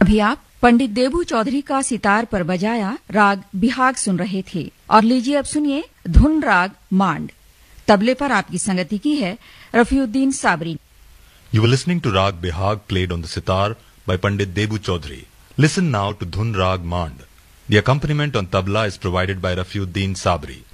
अभी आप पंडित देबू चौधरी का सितार पर बजाया राग बिहाग सुन रहे थे। और लीजिए अब सुनिए धुन राग मांड। तबले पर आपकी संगति की है Rafiuddin Sabri. You were listening to Rag Bihag played on the sitar by Pandit Debu Chaudhary. Listen now to Dhun Rag Mand. The accompaniment on tabla is provided by Rafiuddin Sabri.